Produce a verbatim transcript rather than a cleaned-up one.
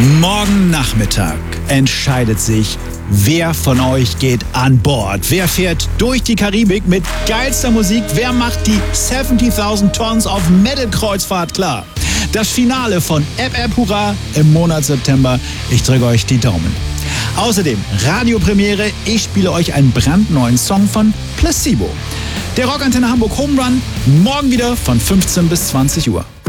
Morgen Nachmittag entscheidet sich, wer von euch geht an Bord. Wer fährt durch die Karibik mit geilster Musik? Wer macht die siebzigtausend Tons auf Metal-Kreuzfahrt klar? Das Finale von App App Hurra im Monat September. Ich drücke euch die Daumen. Außerdem Radiopremiere. Ich spiele euch einen brandneuen Song von Placebo. Der Rockantenne Hamburg Home Run morgen wieder von fünfzehn bis zwanzig Uhr.